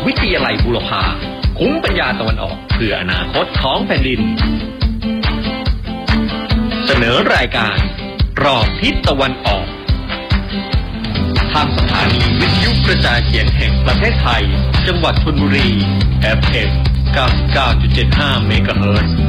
วิทยาลัยบูรพาคุ้มปัญญาตะวันออกเพื่ออนาคตของแผ่นดินเสนอรายการรอบทิศตะวันออกทางสถานีวิทยุกระจายเสียงแห่งประเทศไทยจังหวัดชลบุรี FM 99.75 เมกะเฮิรตซ์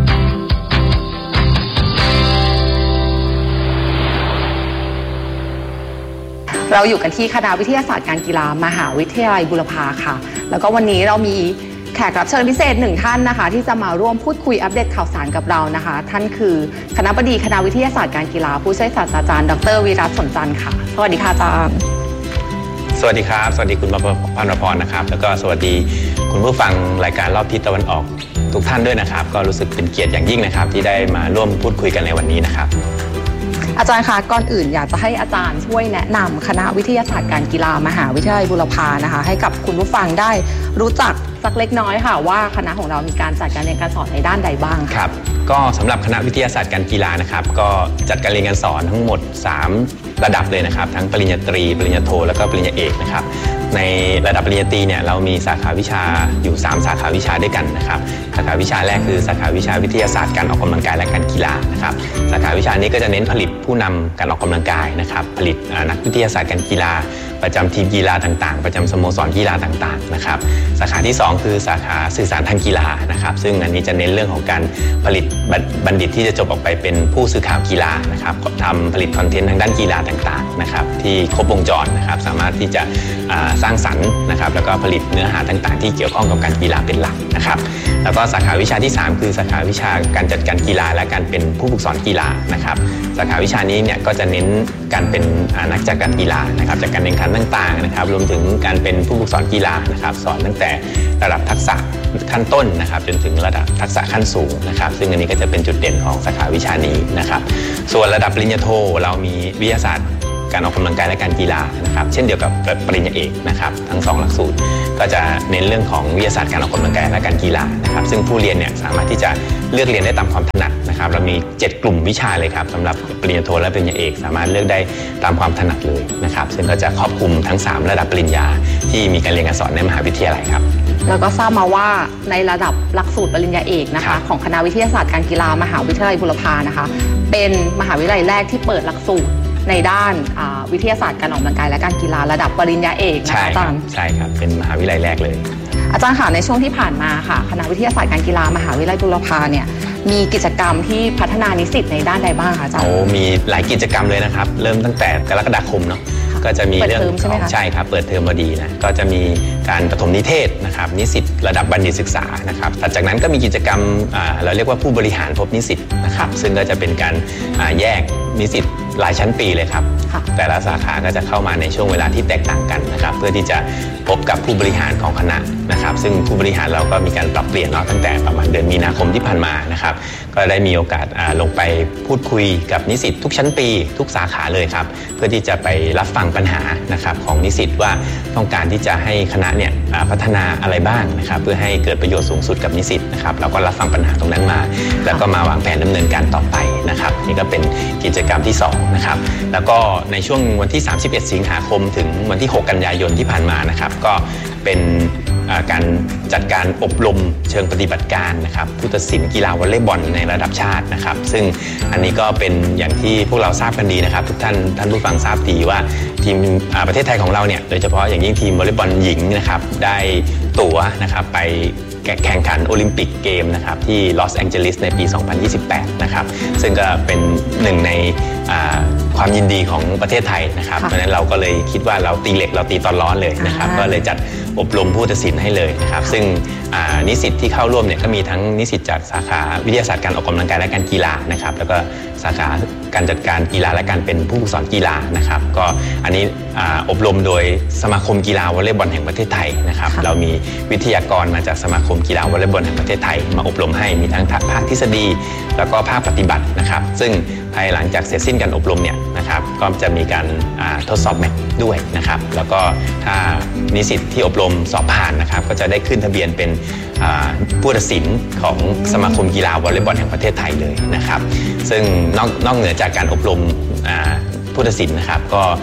เราอยู่กันที่คณะวิทยาศาสตร์การกีฬามหาวิทยาลัยบูรพาค่ะแล้วก็วันนี้เรามีแขกรับเชิญพิเศษ1ท่านนะคะที่จะมาร่วมพูดคุยอัปเดตข่าวสารกับเรานะคะท่านคือคณบดีคณะวิทยาศาสตร์การกีฬาผู้ช่วยศาสตราจารย์ดร.วิรัต สนจันทร์ค่ะสวัสดีค่ะอาจารย์สวัสดีครับสวัสดีคุณพันวพรนะครับแล้วก็สวัสดีคุณผู้ฟังรายการรอบทิศตะวันออกทุกท่านด้วยนะครับก็รู้สึกเป็นเกียรติอย่างยิ่งนะครับที่ได้มาร่วมพูดคุยกันในวันนี้นะครับอาจารย์คะก่อนอื่นอยากจะให้อาจารย์ช่วยแนะนำคณะวิทยาศาสตร์การกีฬามหาวิทยาลัยบูรพานะคะให้กับคุณผู้ฟังได้รู้จักสักเล็กน้อยค่ะว่าคณะของเรามีการจัดการเรียนการสอนในด้านใดบ้างครับก็สำหรับคณะวิทยาศาสตร์การกีฬานะครับก็จัดการเรียนการสอนทั้งหมด3ระดับเลยนะครับทั้งปริญญาตรีปริญญาโทแล้วก็ปริญญาเอกนะครับในระดับปริญญาตรีเนี่ยเรามีสาขาวิชาอยู่3สาขาวิชาด้วยกันนะครับสาขาวิชาแรกคือสาขาวิชาวิทยาศาสตร์การออกกำลังกายและการกีฬานะครับสาขาวิชานี้ก็จะเน้นผลิตผู้นำการออกกำลังกายนะครับผลิตนักวิทยาศาสตร์การกีฬาประจำทีมกีฬาต่างๆประจำสโมสรกีฬาต่างๆนะครับสาขาที่2คือสาขาสื่อสารทางกีฬานะครับซึ่งอันนี้จะเน้นเรื่องของการผลิตบัณฑิตที่จะจบออกไปเป็นผู้สื่อข่าวกีฬานะครับทำผลิตคอนเทนต์ทางด้านกีฬาต่างๆนะครับที่ครบวงจรนะครับสามารถที่จะสร้างสรรค์นะครับแล้วก็ผลิตเนื้อหาต่างๆที่เกี่ยวข้องกับการกีฬาเป็นหลักนะครับแล้วก็สาขาวิชาที่3คือสาขาวิชาการจัดการกีฬาและการเป็นผู้ฝึกสอนกีฬานะครับสาขาวิชานี้เนี่ยก็จะเน้นการเป็นนักจัดการกีฬานะครับจัดการแข่งขันต่างๆนะครับรวมถึงการเป็นผู้ฝึกสอนกีฬานะครับสอนตั้งแต่ระดับทักษะขั้นต้นนะครับจนถึงระดับทักษะขั้นสูงนะครับซึ่งอันนี้ก็จะเป็นจุดเด่นของสาขาวิชานี้นะครับส่วนระดับปริญญาโทเรามีวิทยาศาสตร์การออกกำลังกายและการกีฬานะครับเช่นเดียวกับปริญญาเอกนะครับทั้ง2หลักสูตรก็จะเน้นเรื่องของวิทยาศาสตร์การออกกำลังกายและการกีฬานะครับซึ่งผู้เรียนเนี่ยสามารถที่จะเลือกเรียนได้ตามความถนัดนะครับเรามี7กลุ่มวิชาเลยครับสำหรับปริญญาโทและปริญญาเอกสามารถเลือกได้ตามความถนัดเลยนะครับซึ่งก็จะครอบคลุมทั้ง3ระดับปริญญาที่มีการเรียนการสอนในมหาวิทยาลัยครับแล้วก็ทราบมาว่าในระดับหลักสูตรปริญญาเอกนะคะของคณะวิทยาศาสตร์การกีฬามหาวิทยาลัยบูรพานะคะเป็นมหาวิทยาลัยแรกที่เปิดหลักสูตรในด้านวิทยาศาสตร์การออกกำลังกายและการกีฬาระดับปริญญาเอกนะคะอาจารย์ใช่ครับเป็นมหาวิทยาลัยแรกเลยอาจารย์ค่ะในช่วงที่ผ่านมาค่ะคณะวิทยาศาสตร์การกีฬามหาวิทยาลัยบูรพาเนี่ยมีกิจกรรมที่พัฒนานิสิตในด้านใดบ้างคะอาจารย์มีหลายกิจกรรมเลยนะครับเริ่มตั้งแต่กรกฎาคมเนาะก็จะมีเรื่องของใช่ครับเปิดเทอมพอดีนะก็จะมีการประถมนิเทศนะครับนิสิตระดับบัณฑิตศึกษานะครับถัดจากนั้นก็มีกิจกรรมเราเรียกว่าผู้บริหารพบนิสิตนะครับซึ่งก็จะเป็นการแยกนิสิตรายชั้นปีเลยครับแต่ละสาขาก็จะเข้ามาในช่วงเวลาที่แตกต่างกันนะครับเพื่อที่จะพบกับผู้บริหารของคณะนะครับซึ่งผู้บริหารเราก็มีการปรับเปลี่ยนตั้งแต่ประมาณเดือนมีนาคมที่ผ่านมานะครับก็ได้มีโอกาสลงไปพูดคุยกับนิสิตทุกชั้นปีทุกสาขาเลยครับเพื่อที่จะไปรับฟังปัญหานะครับของนิสิตว่าต้องการที่จะให้คณะเนี่ยพัฒนาอะไรบ้างนะครับเพื่อให้เกิดประโยชน์สูงสุดกับนิสิตนะครับเราก็รับฟังปัญหาตรงนั้นมาแล้วก็มาวางแผนดำเนินการต่อไปนะครับนี่ก็เป็นกิจกรรมที่2นะครับแล้วก็ในช่วงวันที่31สิงหาคมถึงวันที่6กันยายนที่ผ่านมานะครับก็เป็นการจัดการอบรมเชิงปฏิบัติการนะครับผู้ตัดสินกีฬาวอลเลย์บอลในระดับชาตินะครับซึ่งอันนี้ก็เป็นอย่างที่พวกเราทราบกันดีนะครับทุกท่านผู้ฟังทราบดีว่าทีมประเทศไทยของเราเนี่ยโดยเฉพาะอย่างยิ่งทีมวอลเลย์บอลหญิงนะครับได้ตั๋วนะครับไปแข่งขันโอลิมปิกเกมนะครับที่ลอสแองเจลิสในปี 2028 นะครับซึ่งก็เป็นหนึ่งในความยินดีของประเทศไทยนะครับเพราะฉะนั้นเราก็เลยคิดว่าเราตีเหล็กเราตีตอนร้อนเลยนะครับก็เลยจัดอบรมผู้ตัดสินให้เลยนะครับซึ่งนิสิตที่เข้าร่วมเนี่ยก็มีทั้งนิสิตจากสาขาวิทยาศาสตร์การออกกำลังกายและการกีฬานะครับแล้วก็สาขาการจัดการกีฬาและการเป็นผู้ฝึกสอนกีฬานะครับก็อันนี้อบรมโดยสมาคมกีฬาวอลเลย์บอลแห่งประเทศไทยนะครับเรามีวิทยากรมาจากสมาคมกีฬาวอลเลย์บอลแห่งประเทศไทยมาอบรมให้มีทั้งภาคทฤษฎีแล้วก็ภาคปฏิบัตินะครับซึ่งภายหลังจากเสร็จสิ้นการอบรมเนี่ยนะครับก็จะมีการทดสอบแมทด้วยนะครับแล้วก็ถ้านิสิตที่อบรมสอบผ่านนะครับก็จะได้ขึ้นทะเบียนเป็นผู้ตัดสินของสมาคมกีฬาวอลเลย์บอลแห่งประเทศไทยเลยนะครับซึ่งนอกเหนือจากการอบรมผู้ตัดสินนะครับก็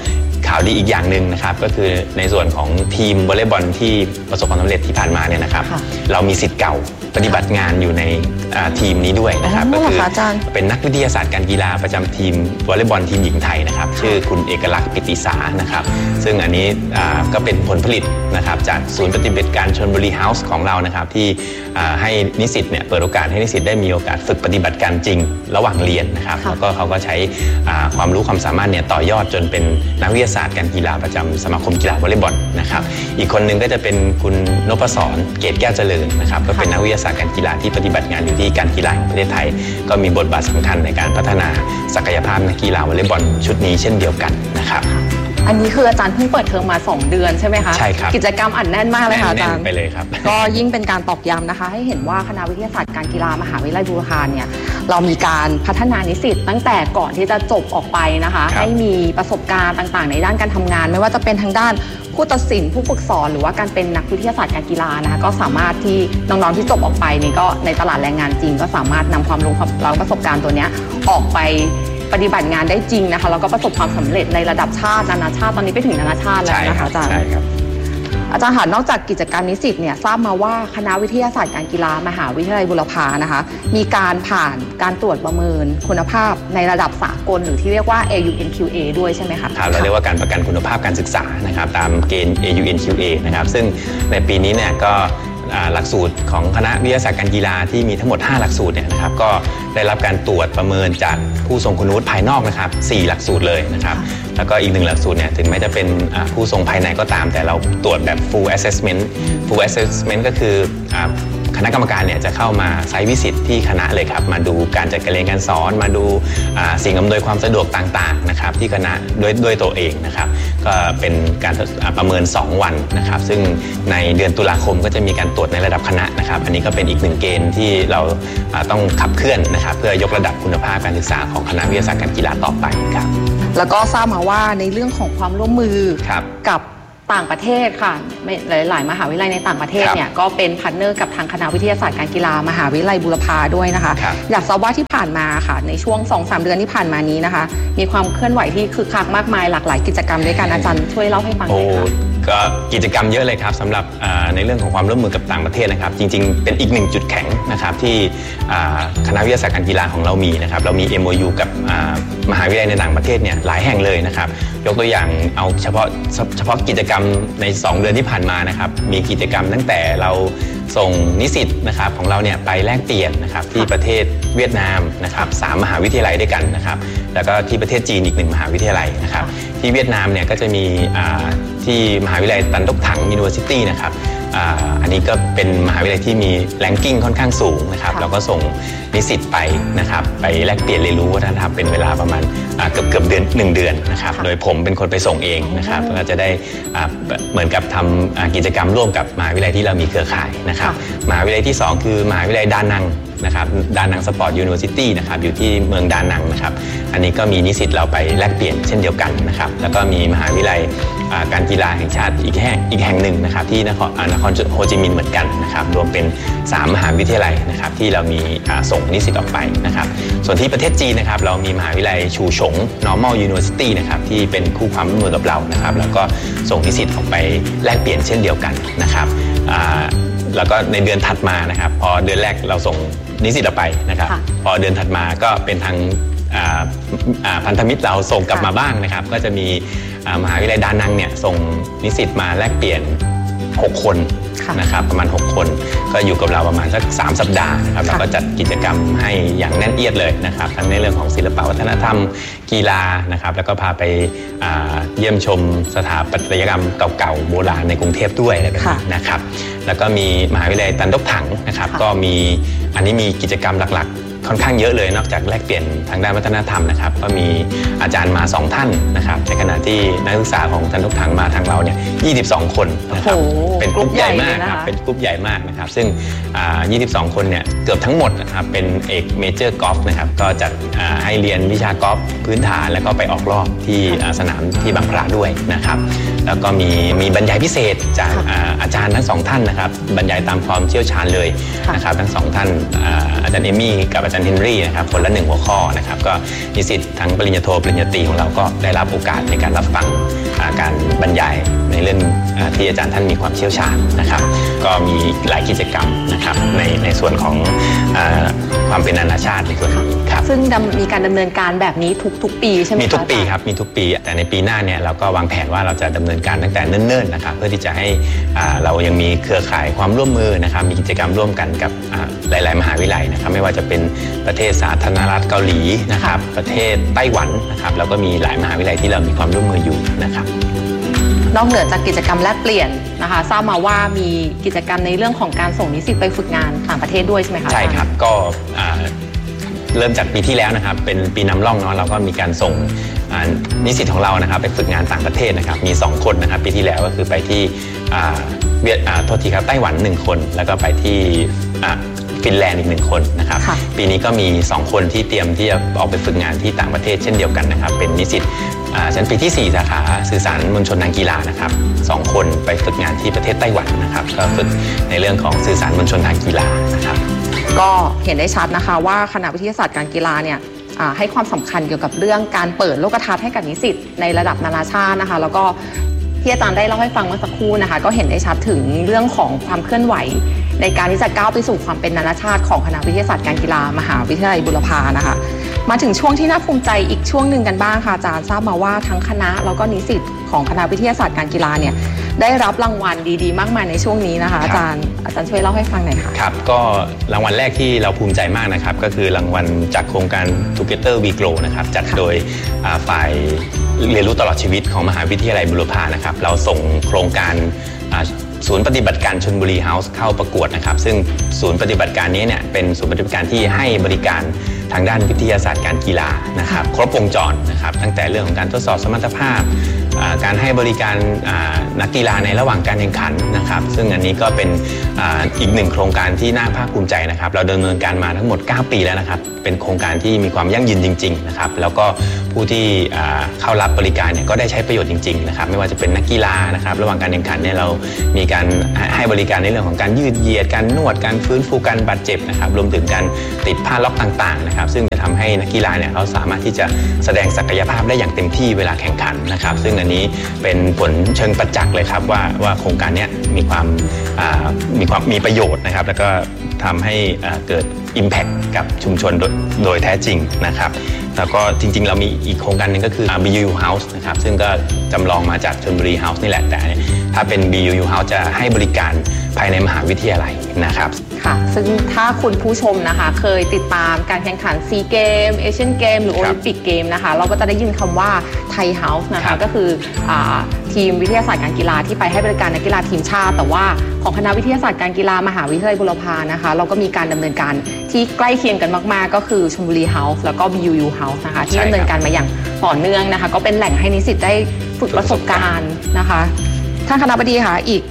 ข่าวดีอีกอย่างหนึ่งนะครับก็คือในส่วนของทีมวอลเลย์บอลที่ประสบความสำเร็จที่ผ่านมาเนี่ยนะครับเรามีศิษย์เก่าปฏิบัติงานอยู่ในทีมนี้ด้วยนะครับก็คือเป็นนักวิทยาศาสตร์การกีฬาประจำทีมวอลเลย์บอลทีมหญิงไทยนะครับชื่อคุณเอกลักษณ์ปิติสานะครับซึ่งอันนี้ก็เป็นผลผลิตนะครับจากศูนย์ปฏิบัติการชลบุรีเฮาส์ของเรานะครับที่ให้นิสิตเนี่ยเปิดโอกาสให้นิสิตได้มีโอกาสฝึกปฏิบัติการจริงระหว่างเรียนนะครับแล้วก็เขาก็ใช้ความรู้ความสามารถเนี่ยต่อยอดจนเป็นนักวิทยาศาสตร์การกีฬาประจำสมาคมกีฬาวอลเลย์บอลนะครับอีกคนนึงก็จะเป็นคุณนพศรเกตแก้วเจริญนะครับก็เป็นนักวิทยาศาสตร์การกีฬาที่ปฏิบัติงานอยู่ที่การกีฬาแห่งประเทศไทยก็มีบทบาทสำคัญในการพัฒนาศักยภาพนักกีฬาวอลเลย์บอลชุดนี้เช่นเดียวกันนะครับอันนี้คืออาจารย์เพิ่งเปิดเทอมมา2เดือนใช่ไหมคะใช่ครับกิจกรรมอัดแน่นมากเลยค่ะอาจารย์ไปเลยครับก็ยิ่งเป็นการตอกย้ำนะคะให้เห็นว่าคณะวิทยาศาสตร์การกีฬามหาวิทยาลัยบูรพาเนี่ยเรามีการพัฒนานิสิตตั้งแต่ก่อนที่จะจบออกไปนะคะให้มีประสบการณ์ต่างๆในด้านการทำงานไม่ว่าจะเป็นทางด้านผู้ตัดสินผู้ฝึกสอนหรือว่าการเป็นนักวิทยาศาสตร์การกีฬานะคะก็สามารถที่น้องๆที่จบออกไปนี่ก็ในตลาดแรงงานจริงก็สามารถนำความรู้และประสบการณ์ตัวนี้ออกไปปฏิบัติงานได้จริงนะคะแล้วก็ประสบความสำเร็จในระดับชาตินานาชาติตอนนี้ไปถึงนานาชาติแล้วนะคะอาจารย์ใช่ครับอาจารย์ค่ะนอกจากกิจการนิสิตเนี่ยทราบมาว่าคณะวิทยาศาสตร์การกีฬามหาวิทยาลัยบูรพานะคะมีการผ่านการตรวจประเมินคุณภาพในระดับสากลหรือที่เรียกว่า AUNQA ด้วยใช่ไหมคะครับเราเรียกว่าการประกันคุณภาพการศึกษานะครับตามเกณฑ์ AUNQA นะครับซึ่งในปีนี้เนี่ยก็หลักสูตรของคณะวิทยาศาสตร์การกีฬาที่มีทั้งหมด5หลักสูตรเนี่ยนะครับก็ได้รับการตรวจประเมินจากผู้ทรงคุณวุฒิภายนอกนะครับ4หลักสูตรเลยนะครับแล้วก็อีก1หลักสูตรเนี่ยถึงแม้จะเป็นผู้ทรงภายในก็ตามแต่เราตรวจแบบ full assessment ก็คือคณะกรรมการเนี่ยจะเข้ามาไซต์วิสิตที่คณะเลยครับมาดูการจัดการเรียนการสอนมาดูสิ่งอำนวยความสะดวกต่างๆนะครับที่คณะด้วยตัวเองนะครับก็เป็นการประเมิน2วันนะครับซึ่งในเดือนตุลาคมก็จะมีการตรวจในระดับคณะนะครับอันนี้ก็เป็นอีก1เกณฑ์ที่เราต้องขับเคลื่อนนะครับเพื่อยกระดับคุณภาพการศึกษาของคณะวิทยาศาสตร์การกีฬาต่อไปครับแล้วก็ทราบมาว่าในเรื่องของความร่วมมือกับต่างประเทศค่ะหลายๆมหาวิทยาลัยในต่างประเทศเนี่ยก็เป็นพาร์ทเนอร์กับทางคณะวิทยาศาสตร์การกีฬามหาวิทยาลัยบูรพาด้วยนะคะอยากทราบว่าที่ผ่านมาค่ะในช่วง 2-3 เดือนที่ผ่านมานี้นะคะมีความเคลื่อนไหวที่คึกคักมากมายหลากหลายกิจกรรมด้วยกันอาจารย์ช่วยเล่าให้ฟังหน่อยค่ะก็กิจกรรมเยอะเลยครับสำหรับในเรื่องของความร่วมมือกับต่างประเทศนะครับจริงๆเป็นอีก1จุดแข็งนะครับที่คณะวิทยาศาสตร์การกีฬาของเรามีนะครับเรามี MOU กับมหาวิทยาลัยในต่างประเทศเนี่ยหลายแห่งเลยนะครับยกตัวอย่างเอาเฉพาะกิจกรรมใน2เดือนที่ผ่านมานะครับมีกิจกรรมตั้งแต่เราส่งนิสิตนะครับของเราเนี่ยไปแลกเปลี่ยนนะครับที่ประเทศเวียดนามนะครับ3มหาวิทยาลัยด้วยกันนะครับแล้วก็ที่ประเทศจีนอีก1มหาวิทยาลัยนะครับที่เวียดนามเนี่ยก็จะมีที่มหาวิทยาลัยตันตกถัง University นะครับอันนี้ก็เป็นมหาวิทยาลัยที่มีแรงกิ้งค่อนข้างสูงนะครับเราก็ส่งนิสิตไปนะครับไปแลกเปลี่ยนเรียนรู้วัฒนธรรมเป็นเวลาประมาณเกือบเดือน1เดือนนะครับโดยผมเป็นคนไปส่งเองนะครับก็จะได้เหมือนกับทำกิจกรรมร่วมกับมหาวิทยาลัยที่เรามีเครือข่ายนะครับมหาวิทยาลัยที่2คือมหาวิทยาลัยดานังนะครับดานังสปอร์ตยูนิเวอร์ซิตี้นะครับอยู่ที่เมืองดานังนะครับอันนี้ก็มีนิสิตเราไปแลกเปลี่ยนเช่นเดียวกันนะครับแล้วก็มีมหาวิทยาลัยการกีฬาแห่งชาติอีกแห่งหนึ่งนะครับที่นครโฮจิมินห์เหมือนกันนะครับรวมเป็น3มหาวิทยาลัยนะครับที่เรามีส่งนิสิตออกไปนะครับส่วนที่ประเทศจีนนะครับเรามีมหาวิทยาลัยชูฉง Normal University นะครับที่เป็นคู่ความร่วมมือกับเรานะครับแล้วก็ส่งนิสิตออกไปแลกเปลี่ยนเช่นเดียวกันนะครับแล้วก็ในเดือนถัดมานะครับพอเดือนแรกเราส่งนิสิตออกไปนะครับพอเดือนถัดมาก็เป็นทางพันธมิตรเราส่งกลับมาบ้างนะครับก็จะมีมหาวิทยาลัยดานังเนี่ยส่งนิสิตมาแลกเปลี่ยน6คนนะครับประมาณ6คนก็อยู่กับเราประมาณสัก3สัปดาห์นะครับแล้วก็จัดกิจกรรมให้อย่างแน่นเอียดเลยนะครับทั้งในเรื่องของศิลปวัฒนธรรมกีฬานะครับแล้วก็พาไปเยี่ยมชมสถาปัตยกรรมเก่าๆโบราณในกรุงเทพด้วยอะไรแบบนี้นะครับแล้วก็มีมหาวิทยาลัยตันตกถังนะครับก็มีอันนี้มีกิจกรรมหลักๆค่อนข้างเยอะเลยนอกจากแลกเปลี่ยนทางด้านวัฒนธรรมนะครับก็มีอาจารย์มา2ท่านนะครับในขณะที่นักศึกษาของตันตกถังมาทางเราเนี่ย22คนนะครับเป็นกลุ่มใหญ่มากครับเป็นกลุ่มใหญ่มากนะครับซึ่ง22คนเนี่ยเกือบทั้งหมดนะครับเป็นเอกเมเจอร์กอล์ฟนะครับก็จะให้เรียนวิชากอล์ฟพื้นฐานแล้วก็ไปออกรอบที่สนามที่บางพระด้วยนะครับแล้วก็มีบรรยายพิเศษจากอาจารย์ทั้ง2ท่านนะครับบรรยายตามความเชี่ยวชาญเลยนะครับทั้ง2ท่านอาจารย์เอมี่กับอาจารย์เฮนรี่นะครับคนละ1หัวข้อนะครับก็นิสิตทั้งปริญญาโทปริญญาตรีของเราก็ได้รับโอกาสในการรับฟังการบรรยายในเรื่องที่อาจารย์ท่านมีความเชี่ยวชาญนะครับก็มีหลายกิจกรรมนะครับในส่วนของความเป็นนานาชาติในส่วนนี้ครับซึ่งมีการดำเนินการแบบนี้ทุกปีใช่ไหมมีทุกปีครับมีทุกปีแต่ในปีหน้าเนี่ยเราก็วางแผนว่าเราจะดำเนินการตั้งแต่เนิ่นๆนะครับเพื่อที่จะให้เรายังมีเครือข่ายความร่วมมือนะครับมีกิจกรรมร่วมกันกับหลายๆมหาวิทยาลัยนะครับไม่ว่าจะเป็นประเทศสาธารณรัฐเกาหลีนะครับประเทศไต้หวันนะครับแล้วก็มีหลายมหาวิทยาลัยที่เรามีความร่วมมืออยู่นะครับนอกเหนือจากกิจกรรมแลกเปลี่ยนนะคะทราบมาว่ามีกิจกรรมในเรื่องของการส่งนิสิตไปฝึกงานต่างประเทศด้วยใช่ไหมคะใช่ครับก็เริ่มจากปีที่แล้วนะครับเป็นปีนำร่องเนาะเราก็มีการส่งนิสิตของเรานะครับไปฝึกงานต่างประเทศนะครับมี2คนนะครับปีที่แล้วก็คือไปที่โทษทีครับไต้หวัน1คนแล้วก็ไปที่ฟินแลนด์อีก1คนนะครับปีนี้ก็มี2คนที่เตรียมที่จะออกไปฝึกงานที่ต่างประเทศเช่นเดียวกันนะครับเป็นนิสิตชั้นปีที่4สาขาสื่อสารมวลชนทางกีฬานะครับ2คนไปฝึกงานที่ประเทศไต้หวันนะครับก็ฝึกในเรื่องของสื่อสารมวลชนทางกีฬานะครับก็เห็นได้ชัดนะคะว่าคณะวิทยาศาสตร์การกีฬาเนี่ยให้ความสำคัญเกี่ยวกับเรื่องการเปิดโลกทัศน์ให้กับนิสิตในระดับนานาชาตินะคะแล้วก็ที่อาจารย์ได้เล่าให้ฟังเมื่อสักครู่นะคะก็เห็นได้ชัดถึงเรื่องของความเคลื่อนไหวในการที่จะก้าวไปสู่ความเป็นนานาชาติของคณะวิทยาศาสตร์การกีฬามหาวิทยาลัยบูรพานะคะมาถึงช่วงที่น่าภูมิใจอีกช่วงหนึ่งกันบ้างค่ะอาจารย์ทราบมาว่าทั้งคณะแล้วก็นิสิตของคณะวิทยาศาสตร์การกีฬาเนี่ยได้รับรางวัลดีๆมากมายในช่วงนี้นะคะอาจารย์ช่วยเล่าให้ฟังหน่อยค่ะครับก็รางวัลแรกที่เราภูมิใจมากนะครับก็คือรางวัลจากโครงการ Together We Grow นะครับจัดโดยฝ่ายเรียนรู้ตลอดชีวิตของมหาวิทยาลัยบูรพานะครับเราส่งโครงการศูนย์ปฏิบัติการชลบุรีเฮาส์เข้าประกวดนะครับซึ่งศูนย์ปฏิบัติการนี้เนี่ยเป็นศูนย์ปฏิบัติการที่ให้บริการทางด้านวิทยาศาสตร์การกีฬานะครับครบวงจรนะครับตั้งแต่เรื่องของการทดสอบสมรรถภาพการให้บริการนักกีฬาในระหว่างการแข่งขันนะครับซึ่งอันนี้ก็เป็นอีก1โครงการที่น่าภาคภูมิใจนะครับเราดำเนินการมาทั้งหมด9ปีแล้วนะครับเป็นโครงการที่มีความยั่งยืนจริงๆนะครับแล้วก็ผู้ที่เข้ารับบริการเนี่ยก็ได้ใช้ประโยชน์จริงๆนะครับไม่ว่าจะเป็นนักกีฬานะครับระหว่างการแข่งขันเนี่ยเรามีการให้บริการในเรื่องของการยืดเหยียดการนวดการฟื้นฟูการบาดเจ็บนะครับรวมถึงการติดผ้าล็อกต่างๆนะครับซึ่งจะทำให้นักกีฬาเนี่ยเขาสามารถที่จะแสดงศักยภาพได้อย่างเต็มที่เวลาแข่งขันนะครับซึ่งอันนี้เป็นผลเชิงประจักษ์เลยครับว่าโครงการนี้มีประโยชน์นะครับแล้วก็ทำให้เกิด Impact กับชุมชนโดยแท้จริงนะครับแล้วก็จริงๆเรามีอีกโครงการหนึ่งก็คือ BUU House นะครับซึ่งก็จำลองมาจากชลบุรี House นี่แหละแต่ถ้าเป็น BUU House จะให้บริการภายในมหาวิทยาลัยนะครับค่ะซึ่งถ้าคุณผู้ชมนะคะเคยติดตามการแข่งขันซีเกมเอเชียนเกมหรือโอลิมปิกเกมนะคะเราก็จะได้ยินคำว่าไทยเฮาส์นะคะก็คือทีมวิทยาศาสตร์การกีฬาที่ไปให้บริการนักกีฬาทีมชาติแต่ว่าของคณะวิทยาศาสตร์การกีฬามหาวิทยาลัยบูรพานะคะเราก็มีการดำเนินการที่ใกล้เคียงกันมากๆก็คือชลบุรีเฮาส์แล้วก็ BUU House นะคะที่ดำเนินการมาอย่างต่อเนื่องนะคะก็เป็นแหล่งให้นิสิตได้ฝึกประสบการณ์นะคะท่านคณบดีค่ะอีก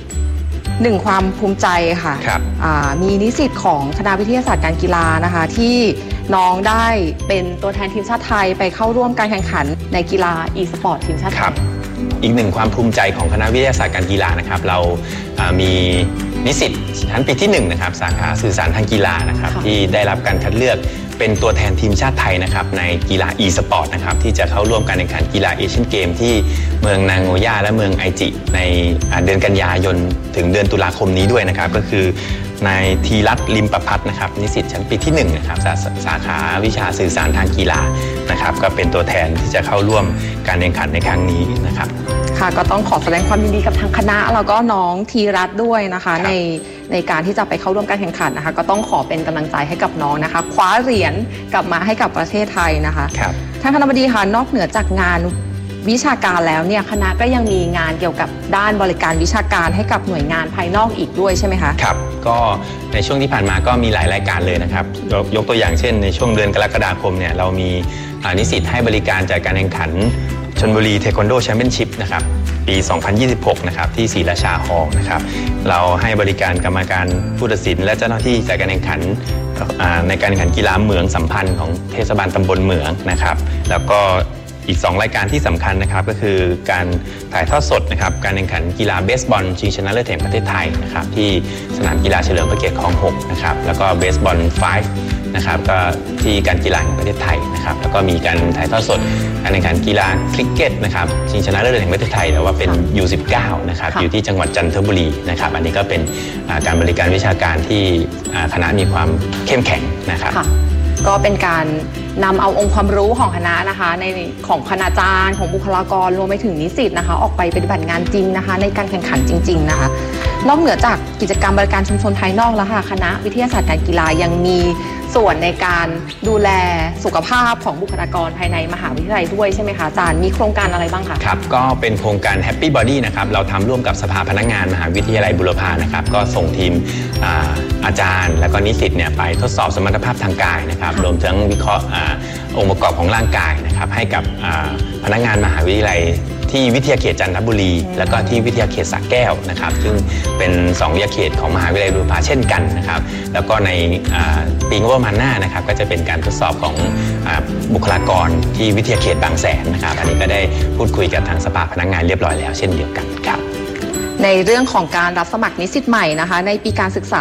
1ความภูมิใจค่ะมีนิสิตของคณะวิทยาศาสตร์การกีฬานะคะที่น้องได้เป็นตัวแทนทีมชาติไทยไปเข้าร่วมการแข่งขันในกีฬา e-sport ทีมชาติไทยอีก1ความภูมิใจของคณะวิทยาศาสตร์การกีฬานะครับเรามีนิสิตชั้นปีที่1นะครับสาขาสื่อสารทางกีฬานะครับที่ได้รับการคัดเลือกเป็นตัวแทนทีมชาติไทยนะครับในกีฬา e-sport นะครับที่จะเข้าร่วมการแข่งขันกีฬาเอเชียนเกมที่เมืองนางโงย่าและเมืองไอจิในเดือนกันยายนถึงเดือนตุลาคมนี้ด้วยนะครับก็คือนายธีรัตน์ลิมประภัทรนะครับนิสิตชั้นปีที่1นะครับสาขาวิชาสื่อสารทางกีฬานะครับก็เป็นตัวแทนที่จะเข้าร่วมการแข่งขันในครั้งนี้นะครับค่ะก็ต้องขอแสดงความยินดีกับทางคณะแล้วก็น้องธีรัตน์ด้วยนะคะในการที่จะไปเข้าร่วมการแข่งขันนะคะก็ต้องขอเป็นกำลังใจให้กับน้องนะคะคว้าเหรียญกลับมาให้กับประเทศไทยนะคะท่านคณบดีค่ะนอกเหนือจากงานวิชาการแล้วเนี่ยคณะก็ยังมีงานเกี่ยวกับด้านบริการวิชาการให้กับหน่วยงานภายนอกอีกด้วยใช่ไหมคะครับก็ในช่วงที่ผ่านมาก็มีหลายรายการเลยนะครับยกตัวอย่างเช่นในช่วงเดือนกรกฎาคมเนี่ยเรามีนิสิตให้บริการจากการแข่งขันชลบุรีเทควันโดแชมเปี้ยนชิพนะครับปี 2026 นะครับที่ศรีราชาฮอลล์นะครับเราให้บริการกรรมการผู้ตัดสินและเจ้าหน้าที่จากการแข่งขันในการแข่งขันกีฬาเหมืองสัมพันธ์ของเทศบาลตำบลเหมืองนะครับแล้วก็อีก2รายการที่สำคัญนะครับก็คือการถ่ายทอดสดนะครับการแข่งขันกีฬาเบสบอลชิงชนะเลิศแห่งประเทศไทยนะครับที่สนามกีฬาเฉลิมพระเกียรติคลอง 6นะครับแล้วก็เบสบอล5 นะครับก็ที่การกีฬาแห่งประเทศไทยนะครับแล้วก็มีการถ่ายทอดสดการแข่งขันกีฬาคริกเก็ตนะครับชิงชนะเลิศแห่งประเทศไทยแต่ว่าเป็น U19 นะครับอยู่ที่จังหวัดจันทบุรีนะครับอันนี้ก็เป็นการบริการวิชาการที่คณะมีความเข้มแข็งนะครับก็เป็นการนำเอาองค์ความรู้ของคณะนะคะในของคณาจารย์ของบุคลากรรวมไปถึงนิสิตนะคะออกไปปฏิบัติงานจริงนะคะในการแข่งขันจริงๆนะคะนอกเหนือจากกิจกรรมบริการชุมชนภายนอกแล้วค่ะคณะวิทยาศาสตร์การกีฬายังมีส่วนในการดูแลสุขภาพของบุคลากรภายในมหาวิทยาลัยด้วยใช่ไหมคะอาจารย์มีโครงการอะไรบ้างคะครับก็เป็นโครงการ Happy Body นะครับเราทำร่วมกับสภาพนักงานมหาวิทยาลัยบุรพานะครับก็ส่งทีมอาจารย์และก็นิสิตเนี่ยไปทดสอบสมรรถภาพทางกายนะครับรวมถึงวิเคราะห์องค์ประกอบของร่างกายนะครับให้กับพนักงานมหาวิทยาลัยที่วิทยาเขตจันทบุรีแล้วก็ที่วิทยาเขตสระแก้วนะครับซึ่งเป็น2วิทยาเขตของมหาวิทยาลัยบุรพาเช่นกันนะครับแล้วก็ในปีงบประมาณหน้านะครับก็จะเป็นการทดสอบของบุคลากรที่วิทยาเขตบางแสนนะครับอันนี้ก็ได้พูดคุยกับทางสภาพนักงานเรียบร้อยแล้วเช่นเดียวกันครับในเรื่องของการรับสมัครนิสิตใหม่นะคะในปีการศึกษา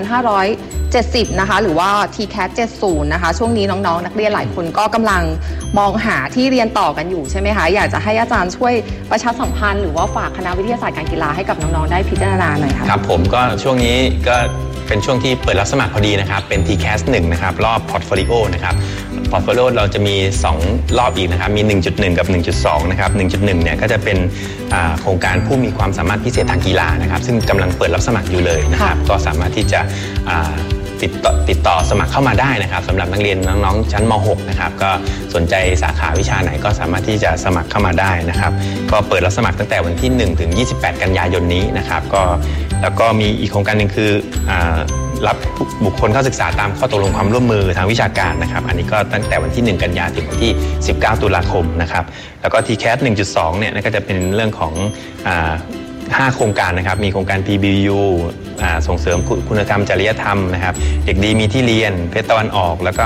2570 นะคะหรือว่า TCAS 70 นะคะช่วงนี้น้องๆนักเรียนหลายคนก็กำลังมองหาที่เรียนต่อกันอยู่ใช่ไหมคะอยากจะให้อาจารย์ช่วยประชาสัมพันธ์หรือว่าฝากคณะวิทยาศาสตร์การกีฬาให้กับน้องๆได้พิจารณาหน่อยค่ะครับผมก็ช่วงนี้ก็เป็นช่วงที่เปิดรับสมัครพอดีนะครับเป็น TCAS 1นะครับรอบ Portfolio นะครับPortfolio เราจะมี2รอบอีกนะครับมี 1.1 กับ 1.2 นะครับ 1.1 เนี่ยก็จะเป็นโครงการผู้มีความสามารถพิเศษทางกีฬานะครับซึ่งกำลังเปิดรับสมัครอยู่เลยนะครับก็สามารถที่จะติดต่อสมัครเข้ามาได้นะครับสำหรับนักเรียนน้องๆชั้นม.6 นะครับก็สนใจสาขาวิชาไหนก็สามารถที่จะสมัครเข้ามาได้นะครับก็เปิดรับสมัครตั้งแต่วันที่1ถึง28กันยายนนี้นะครับก็แล้วก็มีอีกโครงการหนึ่งคือรับบุคคลเข้าศึกษาตามข้อตกลงความร่วมมือทางวิชาการนะครับอันนี้ก็ตั้งแต่วันที่1กันยายนถึงวันที่19ตุลาคมนะครับแล้วก็ TCAS 1.2 เนี่ยก็จะเป็นเรื่องของ5 โครงการนะครับมีโครงการ PBU ส่งเสริมคุณธรรมจริยธรรมนะครับเด็กดีมีที่เรียนเพชรตะวันออกแล้วก็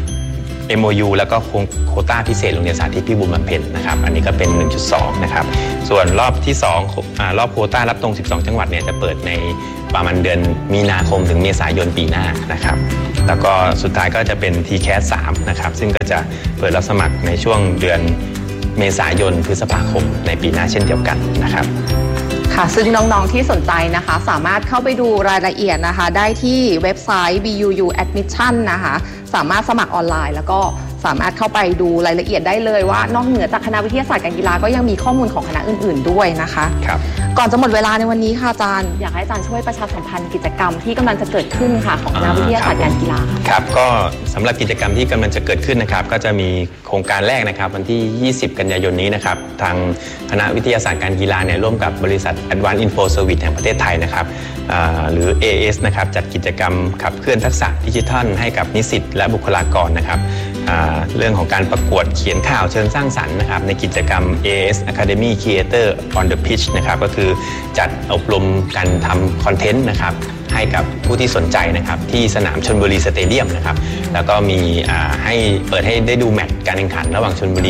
MOU แล้วก็โควต้าพิเศษโรงเรียนสาธิตพิบูลบำเพ็ญนะครับอันนี้ก็เป็น 1.2 นะครับส่วนรอบที่2รอบโควต้ารับตรง12จังหวัดเนี่ยจะเปิดในประมาณเดือนมีนาคมถึงเมษายนปีหน้านะครับแล้วก็สุดท้ายก็จะเป็น TCAS 3นะครับซึ่งก็จะเปิดรับสมัครในช่วงเดือนเมษายนพฤษภาคมในปีหน้าเช่นเดียวกันนะครับค่ะซึ่งน้องๆที่สนใจนะคะสามารถเข้าไปดูรายละเอียดนะคะได้ที่เว็บไซต์ BUU Admission นะคะสามารถสมัครออนไลน์แล้วก็สามารถเข้าไปดูรายละเอียดได้เลยว่านอกเหนือจากคณะวิทยาศาสตร์การกีฬาก็ยังมีข้อมูลของคณะอื่นๆด้วยนะคะครับก่อนจะหมดเวลาในวันนี้ค่ะอาจารย์อยากให้อาจารย์ช่วยประชาสัมพันธ์กิจกรรมที่กำลังจะเกิดขึ้นค่ะของคณะวิทยาศาสตร์การกีฬาครับก็สำหรับกิจกรรมที่กำลังจะเกิดขึ้นนะครับก็จะมีโครงการแรกนะครับวันที่20กันยายนนี้นะครับทางคณะวิทยาศาสตร์การกีฬาเนี่ยร่วมกับบริษัท Advanced Info Service แห่งประเทศไทยนะครับหรือ AS นะครับจัดกิจกรรมขับเคลื่อนทักษะดิจิทัลให้กับนิสิตและบุคลากรนะครับเรื่องของการประกวดเขียนข่าวเชิงสร้างสรรค์นะครับในกิจกรรม AS Academy Creator on the Pitch นะครับก็คือจัดอบรมการทำคอนเทนต์นะครับให้กับผู้ที่สนใจนะครับที่สนามชลบุรีสเตเดียมนะครับแล้วก็มีให้เปิดให้ได้ดูแมตช์การแข่งขันระหว่างชลบุรี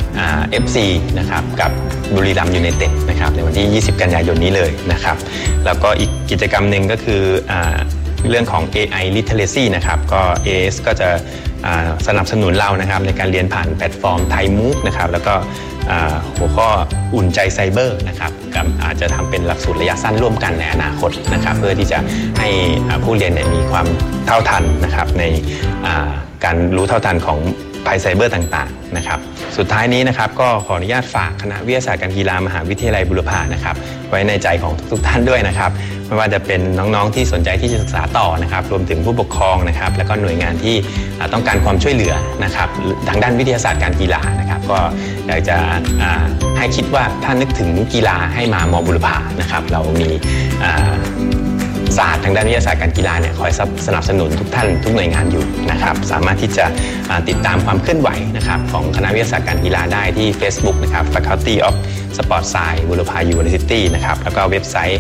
FC นะครับกับบุรีรัมย์ยูไนเต็ดนะครับในวันที่20กันยายนนี้เลยนะครับแล้วก็อีกกิจกรรมหนึ่งก็คือเรื่องของ AI Literacy นะครับก็ AS ก็จะสนับสนุนเรานะครับในการเรียนผ่านแพลตฟอร์มไทยมูกนะครับแล้วก็หัวข้ออุ่นใจไซเบอร์นะครับอาจจะทำเป็นหลักสูตรระยะสั้นร่วมกันในอนาคตนะครับเพื่อที่จะให้ผู้เรียนมีความเท่าทันนะครับในการรู้เท่าทันของภัยไซเบอร์ต่างๆนะครับสุดท้ายนี้นะครับก็ขออนุญาตฝากคณะวิทยาศาสตร์การกีฬามหาวิทยาลัยบุรพานะครับไว้ในใจของทุกท่านด้วยนะครับไม่ว่าจะเป็นน้องๆที่สนใจที่จะศึกษาต่อนะครับรวมถึงผู้ปกครองนะครับแล้วก็หน่วยงานที่ต้องการความช่วยเหลือนะครับทางด้านวิทยาศาสตร์การกีฬานะครับก็อยากจะให้คิดว่าถ้านึกถึงกีฬาให้มามบุรพานะครับเรามีศาสตร์ทางด้านวิทยาศาสตร์การกีฬาเนี่ยคอยสนับสนุนทุกท่านทุกหน่วยงานอยู่นะครับสามารถที่จะติดตามความเคลื่อนไหวนะครับของคณะวิทยาศาสตร์การกีฬาได้ที่ Facebook นะครับ Faculty of Sport Science บุรพา University นะครับแล้วก็เว็บไซต์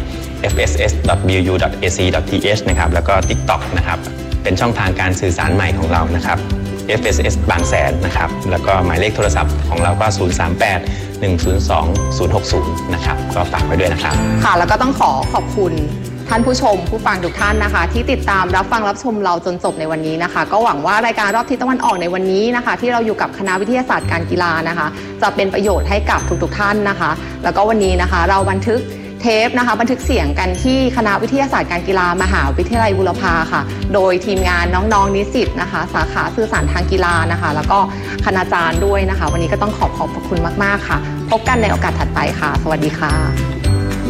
fss.bu.ac.th นะครับแล้วก็ TikTok นะครับเป็นช่องทางการสื่อสารใหม่ของเรานะครับ FSS บางแสนนะครับแล้วก็หมายเลขโทรศัพท์ของเราก็038 102 060นะครับก็ฝากไว้ด้วยนะครับค่ะแล้วก็ต้องขอบคุณท่านผู้ชมผู้ฟังทุกท่านนะคะที่ติดตามรับฟังรับชมเราจนจบในวันนี้นะคะก็หวังว่ารายการรอบทิศตะวันออกในวันนี้นะคะที่เราอยู่กับคณะวิทยาศาสตร์การกีฬานะคะจะเป็นประโยชน์ให้กับทุกท่านนะคะแล้วก็วันนี้นะคะเราบันทึกเทปนะคะบันทึกเสียงกันที่คณะวิทยาศาสตร์การกีฬามหาวิทยาลัยบูรพาค่ะโดยทีมงานน้องๆนิสิตนะคะสาขาสื่อสารทางกีฬานะคะแล้วก็คณาจารย์ด้วยนะคะวันนี้ก็ต้องขอบคุณมากๆค่ะพบกันในโอกาสถัดไปค่ะสวัสดีค่ะ